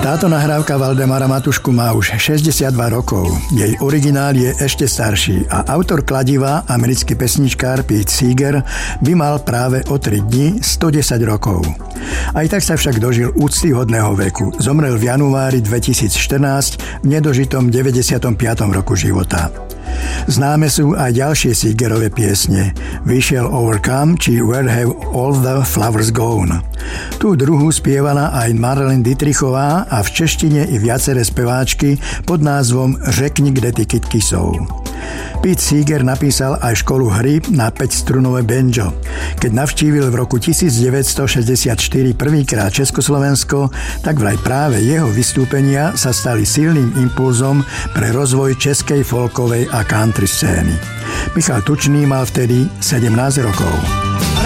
Táto nahrávka Valdemara Matušku má už 62 rokov. Jej originál je ešte starší a autor kladiva, americký pesničkár Pete Seeger, by mal práve o 3 dni 110 rokov. Aj tak sa však dožil úctyhodného veku. Zomrel v januári 2014 v nedožitom 95. roku života. Známe sú aj ďalšie Seegerove piesne. Vyšiel Overcome či Where Have All the Flowers Gone. Tú druhú spievala aj Marlene Dietrichová a v češtine i viaceré speváčky pod názvom Řekni, kde ty kytky sú. Pete Seeger napísal aj školu hry na 5-strunové banjo. Keď navštívil v roku 1964 prvýkrát Československo, tak vraj práve jeho vystúpenia sa stali silným impulzom pre rozvoj českej folkovej a country scény. Michal Tučný mal vtedy 17 rokov.